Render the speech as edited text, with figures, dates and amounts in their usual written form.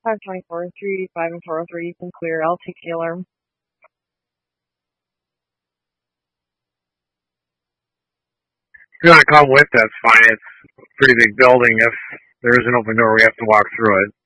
524, 385 and 403, you can clear. I'll take the alarm. If you want to come with, that's fine. It's a pretty big building. If there is an open door, we have to walk through it.